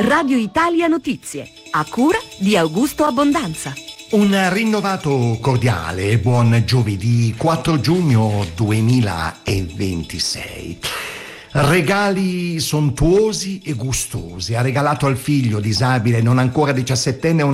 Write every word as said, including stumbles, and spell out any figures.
Radio Italia Notizie, a cura di Augusto Abbondanza. Un rinnovato cordiale e buon giovedì quattro giugno duemilaventisei. Regali sontuosi e gustosi. Ha regalato al figlio disabile non ancora diciassettenne